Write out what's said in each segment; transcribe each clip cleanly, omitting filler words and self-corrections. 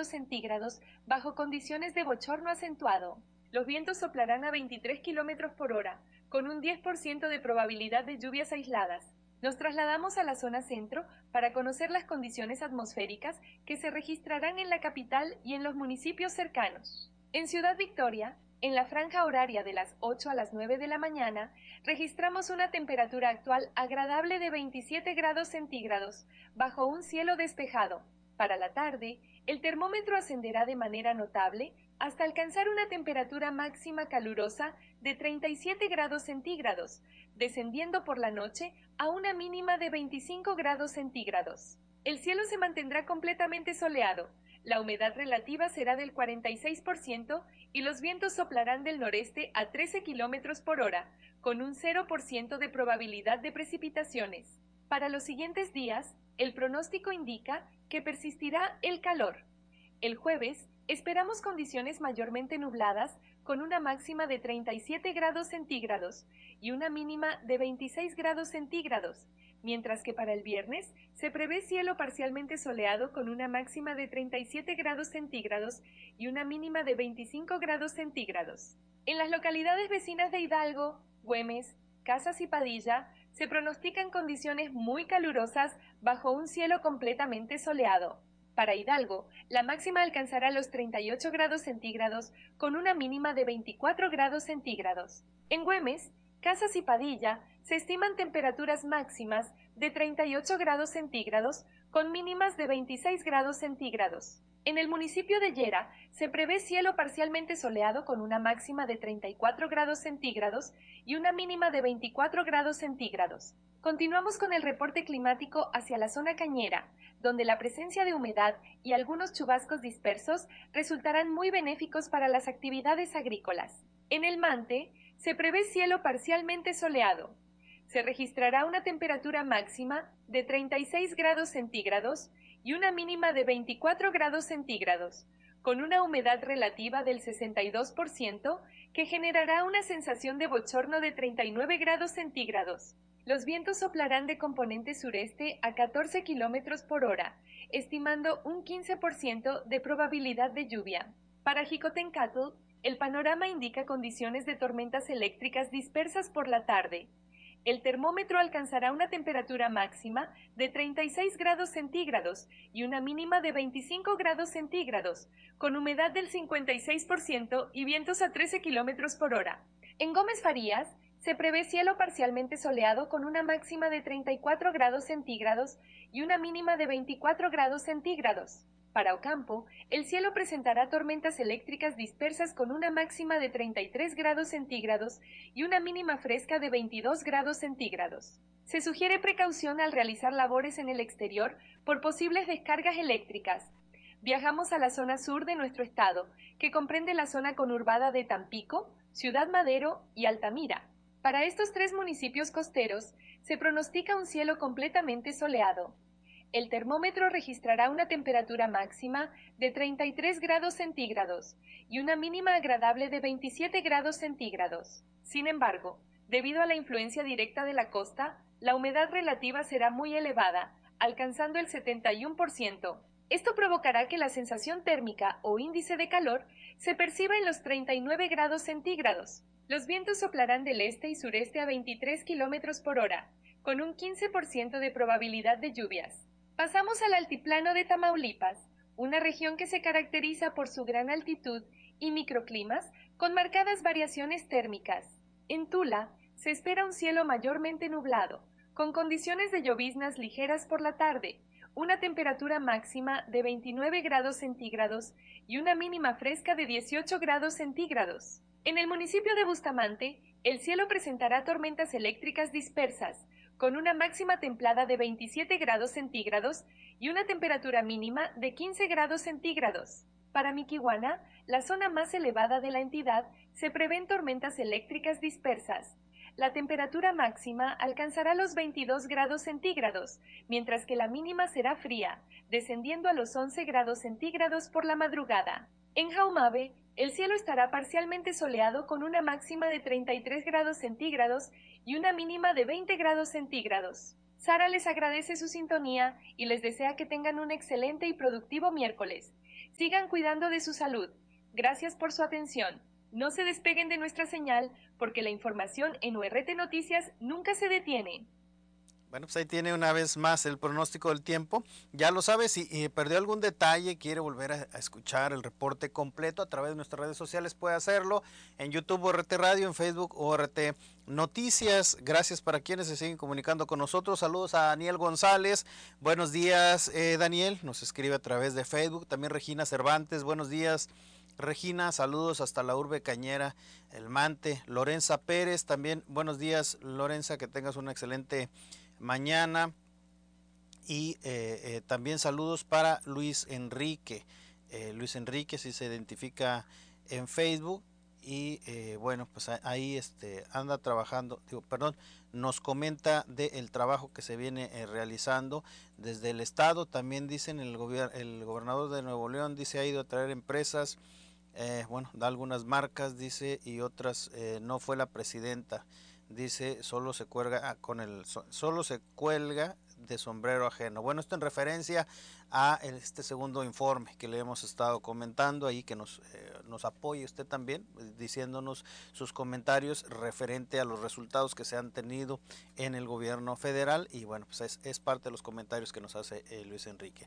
grados centígrados bajo condiciones de bochorno acentuado. Los vientos soplarán a 23 kilómetros por hora, con un 10% de probabilidad de lluvias aisladas. Nos trasladamos a la zona centro para conocer las condiciones atmosféricas que se registrarán en la capital y en los municipios cercanos. En Ciudad Victoria, en la franja horaria de las 8 a las 9 de la mañana, registramos una temperatura actual agradable de 27 grados centígrados, bajo un cielo despejado. Para la tarde, el termómetro ascenderá de manera notable hasta alcanzar una temperatura máxima calurosa de 37 grados centígrados, descendiendo por la noche a una mínima de 25 grados centígrados. El cielo se mantendrá completamente soleado, la humedad relativa será del 46% y los vientos soplarán del noreste a 13 kilómetros por hora, con un 0% de probabilidad de precipitaciones. Para los siguientes días, el pronóstico indica que persistirá el calor. El jueves, esperamos condiciones mayormente nubladas con una máxima de 37 grados centígrados y una mínima de 26 grados centígrados, mientras que para el viernes se prevé cielo parcialmente soleado con una máxima de 37 grados centígrados y una mínima de 25 grados centígrados. En las localidades vecinas de Hidalgo, Güemes, Casas y Padilla, se pronostican condiciones muy calurosas bajo un cielo completamente soleado. Para Hidalgo, la máxima alcanzará los 38 grados centígrados con una mínima de 24 grados centígrados. En Güemes, Casas y Padilla se estiman temperaturas máximas de 38 grados centígrados con mínimas de 26 grados centígrados. En el municipio de Llera se prevé cielo parcialmente soleado con una máxima de 34 grados centígrados y una mínima de 24 grados centígrados. Continuamos con el reporte climático hacia la zona cañera, donde la presencia de humedad y algunos chubascos dispersos resultarán muy benéficos para las actividades agrícolas. En el Mante, se prevé cielo parcialmente soleado. Se registrará una temperatura máxima de 36 grados centígrados y una mínima de 24 grados centígrados, con una humedad relativa del 62% que generará una sensación de bochorno de 39 grados centígrados. Los vientos soplarán de componente sureste a 14 kilómetros por hora, estimando un 15% de probabilidad de lluvia. Para Jicotencatl, el panorama indica condiciones de tormentas eléctricas dispersas por la tarde. El termómetro alcanzará una temperatura máxima de 36 grados centígrados y una mínima de 25 grados centígrados, con humedad del 56% y vientos a 13 kilómetros por hora. En Gómez Farías, se prevé cielo parcialmente soleado con una máxima de 34 grados centígrados y una mínima de 24 grados centígrados. Para Ocampo, el cielo presentará tormentas eléctricas dispersas con una máxima de 33 grados centígrados y una mínima fresca de 22 grados centígrados. Se sugiere precaución al realizar labores en el exterior por posibles descargas eléctricas. Viajamos a la zona sur de nuestro estado, que comprende la zona conurbada de Tampico, Ciudad Madero y Altamira. Para estos tres municipios costeros, se pronostica un cielo completamente soleado. El termómetro registrará una temperatura máxima de 33 grados centígrados y una mínima agradable de 27 grados centígrados. Sin embargo, debido a la influencia directa de la costa, la humedad relativa será muy elevada, alcanzando el 71%. Esto provocará que la sensación térmica o índice de calor se perciba en los 39 grados centígrados. Los vientos soplarán del este y sureste a 23 kilómetros por hora, con un 15% de probabilidad de lluvias. Pasamos al altiplano de Tamaulipas, una región que se caracteriza por su gran altitud y microclimas con marcadas variaciones térmicas. En Tula, se espera un cielo mayormente nublado, con condiciones de lloviznas ligeras por la tarde, una temperatura máxima de 29 grados centígrados y una mínima fresca de 18 grados centígrados. En el municipio de Bustamante, el cielo presentará tormentas eléctricas dispersas, con una máxima templada de 27 grados centígrados y una temperatura mínima de 15 grados centígrados. Para Miquihuana, la zona más elevada de la entidad, se prevén tormentas eléctricas dispersas. La temperatura máxima alcanzará los 22 grados centígrados, mientras que la mínima será fría, descendiendo a los 11 grados centígrados por la madrugada. En Jaumabe, el cielo estará parcialmente soleado con una máxima de 33 grados centígrados y una mínima de 20 grados centígrados. Sara les agradece su sintonía y les desea que tengan un excelente y productivo miércoles. Sigan cuidando de su salud. Gracias por su atención. No se despeguen de nuestra señal porque la información en URT Noticias nunca se detiene. Bueno, pues ahí tiene una vez más el pronóstico del tiempo. Ya lo sabe, si perdió algún detalle, quiere volver a escuchar el reporte completo a través de nuestras redes sociales, puede hacerlo en YouTube ORT Radio, en Facebook ORT Noticias. Gracias para quienes se siguen comunicando con nosotros. Saludos a Daniel González. Buenos días, Daniel. Nos escribe a través de Facebook. También Regina Cervantes. Buenos días, Regina. Saludos hasta la urbe cañera, El Mante. Lorenza Pérez. También buenos días, Lorenza. Que tengas una excelente mañana. Y también saludos para Luis Enrique. Luis Enrique sí se identifica en Facebook y bueno, pues ahí anda trabajando, nos comenta del trabajo que se viene realizando desde el estado. También dicen el gobernador de Nuevo León dice ha ido a traer empresas, bueno, da algunas marcas, dice, y otras no fue la presidenta. Dice, solo se cuelga solo se cuelga de sombrero ajeno. Bueno, esto en referencia a este segundo informe que le hemos estado comentando ahí, que nos apoye usted también, diciéndonos sus comentarios referente a los resultados que se han tenido en el gobierno federal. Y bueno, pues es parte de los comentarios que nos hace Luis Enrique.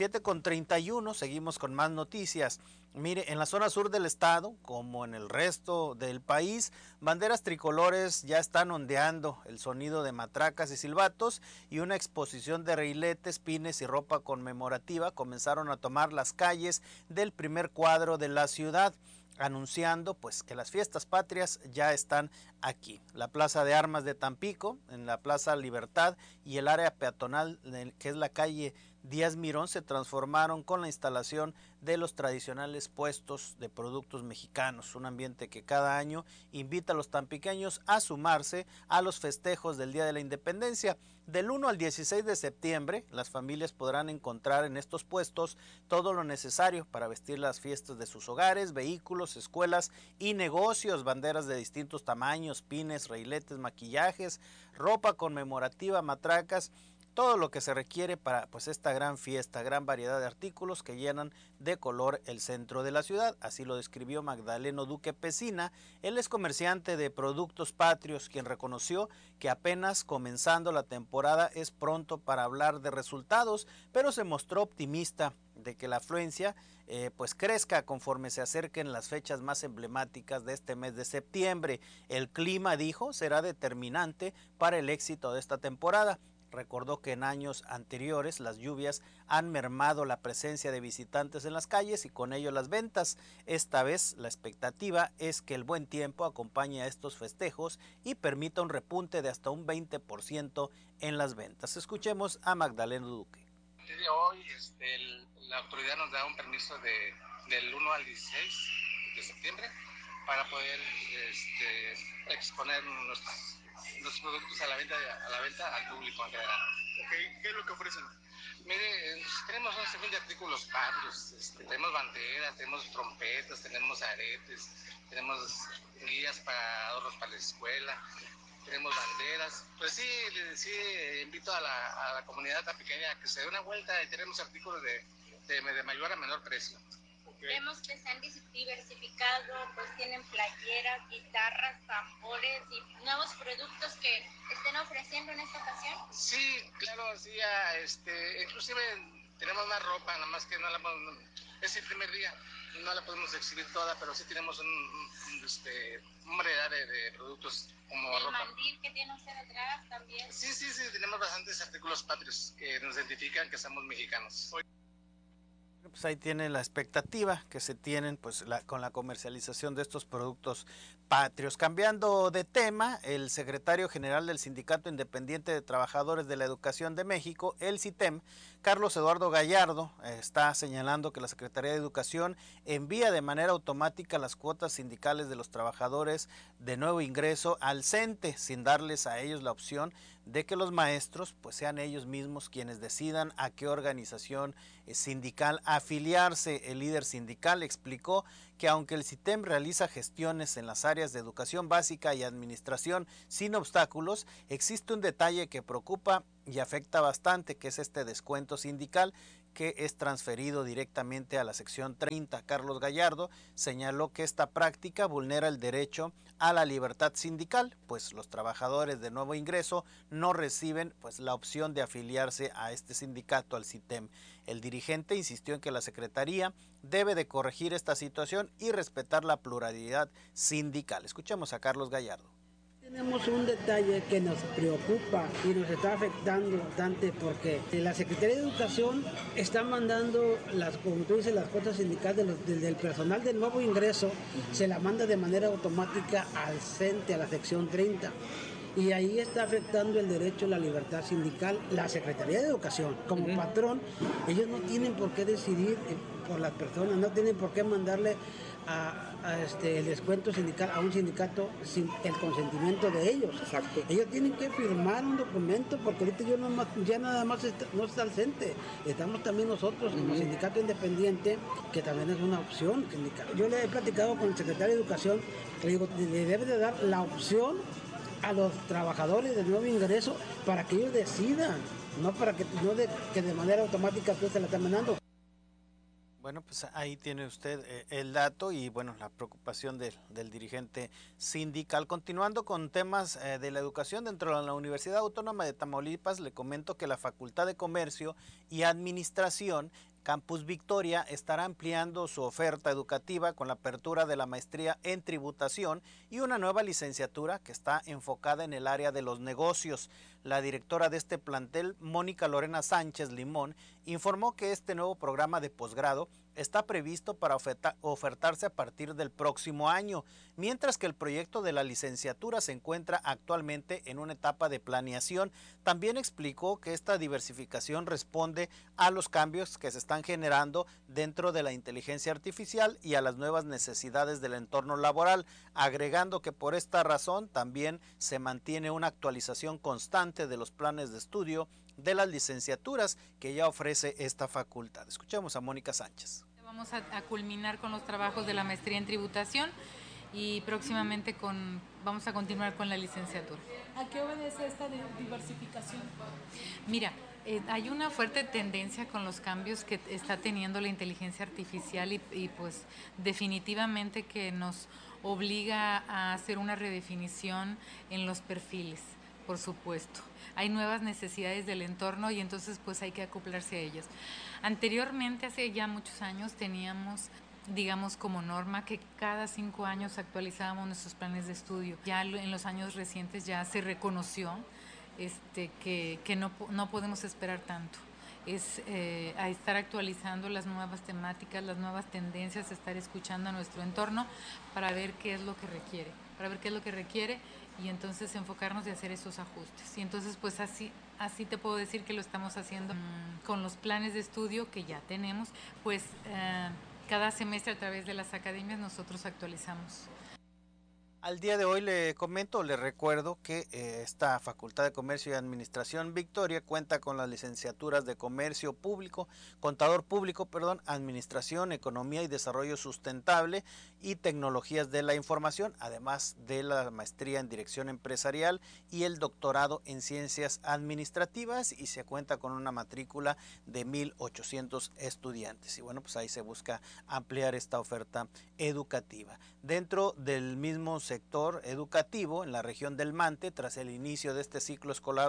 7:31, seguimos con más noticias. Mire, en la zona sur del estado, como en el resto del país, banderas tricolores ya están ondeando, el sonido de matracas y silbatos y una exposición de reiletes, pines y ropa conmemorativa comenzaron a tomar las calles del primer cuadro de la ciudad, anunciando pues que las fiestas patrias ya están aquí. La Plaza de Armas de Tampico, en la Plaza Libertad y el área peatonal que es la calle Díaz Mirón se transformaron con la instalación de los tradicionales puestos de productos mexicanos, un ambiente que cada año invita a los tampiqueños a sumarse a los festejos del Día de la Independencia. Del 1 al 16 de septiembre, las familias podrán encontrar en estos puestos todo lo necesario para vestir las fiestas de sus hogares, vehículos, escuelas y negocios, banderas de distintos tamaños, pines, reiletes, maquillajes, ropa conmemorativa, matracas, todo lo que se requiere para pues esta gran fiesta, gran variedad de artículos que llenan de color el centro de la ciudad. Así lo describió Magdaleno Duque Pesina. Él es comerciante de productos patrios, quien reconoció que apenas comenzando la temporada es pronto para hablar de resultados, pero se mostró optimista de que la afluencia pues crezca conforme se acerquen las fechas más emblemáticas de este mes de septiembre. El clima, dijo, será determinante para el éxito de esta temporada. Recordó que en años anteriores las lluvias han mermado la presencia de visitantes en las calles y con ello las ventas. Esta vez la expectativa es que el buen tiempo acompañe a estos festejos y permita un repunte de hasta un 20% en las ventas. Escuchemos a Magdaleno Duque. Hoy la autoridad nos da un permiso del 1 al 16 de septiembre para poder exponer los productos a la venta al público en general. Okay. ¿Qué es lo que ofrecen? Mire, tenemos un sinfín de artículos patrios, tenemos banderas, tenemos trompetas, tenemos aretes, tenemos guías para ahorros para la escuela, tenemos banderas. Pues sí, invito a la comunidad tan pequeña a que se dé una vuelta y tenemos artículos de mayor a menor precio. Vemos que se han diversificado, pues tienen playeras, guitarras, tambores y nuevos productos que estén ofreciendo en esta ocasión. Sí, claro, sí, inclusive tenemos más ropa, nada más que es el primer día, no la podemos exhibir toda, pero sí tenemos una variedad de productos como el ropa. El mandil que tiene usted detrás también. Sí, tenemos bastantes artículos patrios que nos identifican que somos mexicanos. Pues ahí tiene la expectativa que se tienen pues con la comercialización de estos productos patrios. Cambiando de tema, el secretario general del Sindicato Independiente de Trabajadores de la Educación de México, el CITEM, Carlos Eduardo Gallardo, está señalando que la Secretaría de Educación envía de manera automática las cuotas sindicales de los trabajadores de nuevo ingreso al CENTE, sin darles a ellos la opción de que los maestros pues sean ellos mismos quienes decidan a qué organización sindical afiliarse. El líder sindical explicó que aunque el CITEM realiza gestiones en las áreas de educación básica y administración sin obstáculos, existe un detalle que preocupa y afecta bastante, que es este descuento sindical que es transferido directamente a la sección 30. Carlos Gallardo señaló que esta práctica vulnera el derecho a la libertad sindical, pues los trabajadores de nuevo ingreso no reciben pues la opción de afiliarse a este sindicato, al CITEM. El dirigente insistió en que la Secretaría debe de corregir esta situación y respetar la pluralidad sindical. Escuchemos a Carlos Gallardo. Tenemos un detalle que nos preocupa y nos está afectando bastante porque la Secretaría de Educación está mandando, como tú dices, las cuotas sindicales del personal del nuevo ingreso, se la manda de manera automática al CENTE, a la sección 30. Y ahí está afectando el derecho a la libertad sindical. La Secretaría de Educación, como patrón, ellos no tienen por qué decidir por las personas, no tienen por qué mandarle el descuento sindical a un sindicato sin el consentimiento de ellos. Exacto. Ellos tienen que firmar un documento porque ahorita ya nada más no está el CENTE, estamos también nosotros como sindicato independiente, que también es una opción sindical. Yo le he platicado con el secretario de Educación, le digo, le debe de dar la opción a los trabajadores de nuevo ingreso para que ellos decidan, no para que de manera automática tú se la estás mandando. Bueno, pues ahí tiene usted el dato y bueno, la preocupación del dirigente sindical. Continuando con temas de la educación dentro de la Universidad Autónoma de Tamaulipas, le comento que la Facultad de Comercio y Administración Campus Victoria estará ampliando su oferta educativa con la apertura de la maestría en tributación y una nueva licenciatura que está enfocada en el área de los negocios. La directora de este plantel, Mónica Lorena Sánchez Limón, informó que este nuevo programa de posgrado está previsto para ofertarse a partir del próximo año, mientras que el proyecto de la licenciatura se encuentra actualmente en una etapa de planeación. También explicó que esta diversificación responde a los cambios que se están generando dentro de la inteligencia artificial y a las nuevas necesidades del entorno laboral, agregando que por esta razón también se mantiene una actualización constante de los planes de estudio de las licenciaturas que ya ofrece esta facultad. Escuchemos a Mónica Sánchez. Vamos a culminar con los trabajos de la maestría en tributación y próximamente vamos a continuar con la licenciatura. ¿A qué obedece esta diversificación? Mira, hay una fuerte tendencia con los cambios que está teniendo la inteligencia artificial y pues definitivamente que nos obliga a hacer una redefinición en los perfiles, por supuesto. Hay nuevas necesidades del entorno y entonces pues hay que acoplarse a ellas. Anteriormente, hace ya muchos años, teníamos, digamos, como norma que cada 5 años actualizábamos nuestros planes de estudio. Ya en los años recientes ya se reconoció que no podemos esperar tanto. Es a estar actualizando las nuevas temáticas, las nuevas tendencias, estar escuchando a nuestro entorno para ver qué es lo que requiere, y entonces enfocarnos y hacer esos ajustes. Y entonces pues así te puedo decir que lo estamos haciendo con los planes de estudio que ya tenemos, pues cada semestre a través de las academias nosotros actualizamos. Al día de hoy le recuerdo que esta Facultad de Comercio y Administración Victoria cuenta con las licenciaturas de Comercio Público, Contador Público, Administración, Economía y Desarrollo Sustentable y Tecnologías de la Información, además de la maestría en Dirección Empresarial y el doctorado en Ciencias Administrativas, y se cuenta con una matrícula de 1,800 estudiantes. Y bueno, pues ahí se busca ampliar esta oferta educativa. Dentro del mismo sector educativo, en la región del Mante, tras el inicio de este ciclo escolar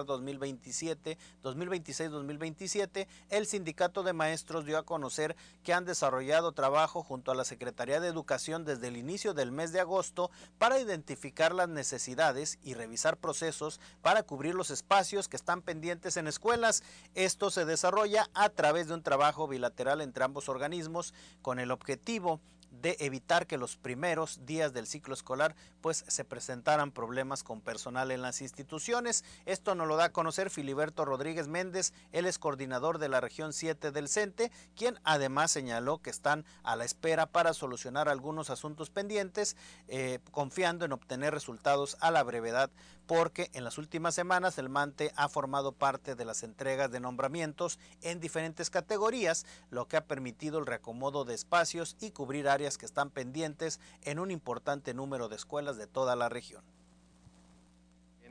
2026-2027, el Sindicato de Maestros dio a conocer que han desarrollado trabajo junto a la Secretaría de Educación desde el inicio del mes de agosto para identificar las necesidades y revisar procesos para cubrir los espacios que están pendientes en escuelas. Esto se desarrolla a través de un trabajo bilateral entre ambos organismos con el objetivo de evitar que los primeros días del ciclo escolar pues se presentaran problemas con personal en las instituciones. Esto nos lo da a conocer Filiberto Rodríguez Méndez, él es coordinador de la región 7 del CENTE, quien además señaló que están a la espera para solucionar algunos asuntos pendientes, confiando en obtener resultados a la brevedad, porque en las últimas semanas el Mante ha formado parte de las entregas de nombramientos en diferentes categorías, lo que ha permitido el reacomodo de espacios y cubrir áreas que están pendientes en un importante número de escuelas de toda la región.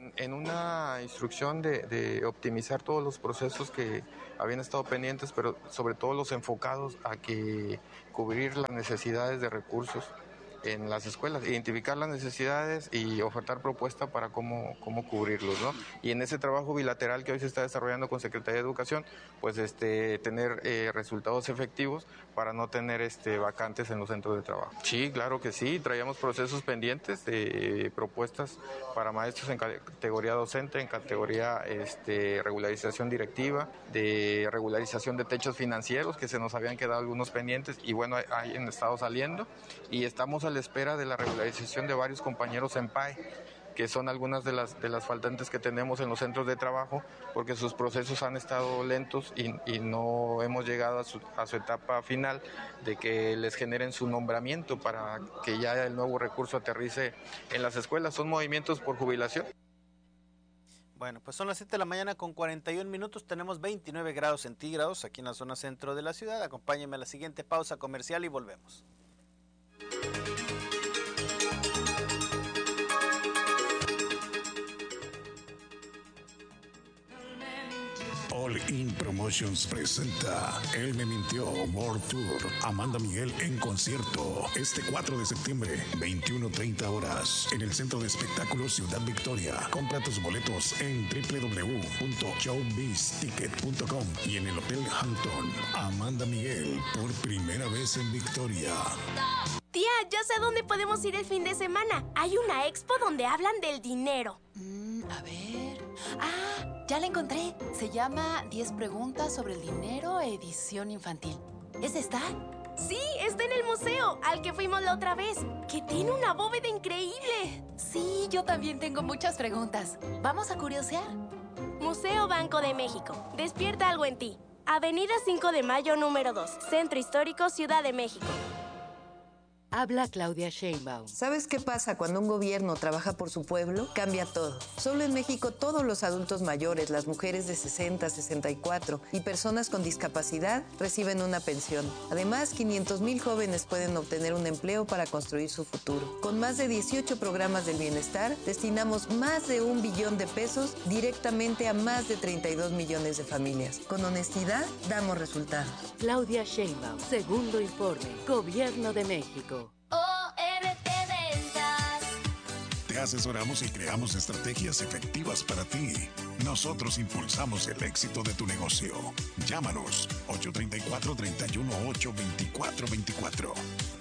En una instrucción de optimizar todos los procesos que habían estado pendientes, pero sobre todo los enfocados a que cubrir las necesidades de recursos en las escuelas, identificar las necesidades y ofertar propuestas para cómo cubrirlos, ¿no? Y en ese trabajo bilateral que hoy se está desarrollando con Secretaría de Educación, pues tener resultados efectivos para no tener vacantes en los centros de trabajo. Sí, claro que sí, traíamos procesos pendientes de propuestas para maestros en categoría docente, en categoría regularización directiva, de regularización de techos financieros, que se nos habían quedado algunos pendientes y bueno, han estado saliendo y estamos a la espera de la regularización de varios compañeros en PAE, que son algunas de las faltantes que tenemos en los centros de trabajo, porque sus procesos han estado lentos y no hemos llegado a su etapa final de que les generen su nombramiento para que ya el nuevo recurso aterrice en las escuelas. Son movimientos por jubilación. Bueno, pues son las 7 de la mañana con 41 minutos, tenemos 29 grados centígrados aquí en la zona centro de la ciudad. Acompáñenme a la siguiente pausa comercial y volvemos. All In Promotions presenta Él me mintió World Tour. Amanda Miguel en concierto este 4 de septiembre, 21:30 horas, en el Centro de Espectáculos Ciudad Victoria. Compra tus boletos en www.showbizticket.com y en el Hotel Hampton. Amanda Miguel, por primera vez en Victoria. Tía, ya sé a dónde podemos ir el fin de semana. Hay una expo donde hablan del dinero. A ver... Ah, ya la encontré. Se llama 10 preguntas sobre el dinero, edición infantil. ¿Es esta? Sí, está en el museo, al que fuimos la otra vez, que tiene una bóveda increíble. Sí, yo también tengo muchas preguntas. ¿Vamos a curiosear? Museo Banco de México. Despierta algo en ti. Avenida 5 de Mayo, número 2. Centro Histórico, Ciudad de México. Habla Claudia Sheinbaum. ¿Sabes qué pasa cuando un gobierno trabaja por su pueblo? Cambia todo. Solo en México todos los adultos mayores, las mujeres de 60, 64 y personas con discapacidad reciben una pensión. Además, 500,000 jóvenes pueden obtener un empleo para construir su futuro. Con más de 18 programas del bienestar, destinamos más de 1 billón de pesos directamente a más de 32 millones de familias. Con honestidad, damos resultados. Claudia Sheinbaum, segundo informe, Gobierno de México. OMP Ventas. Te asesoramos y creamos estrategias efectivas para ti. Nosotros impulsamos el éxito de tu negocio. Llámanos 834-318-2424.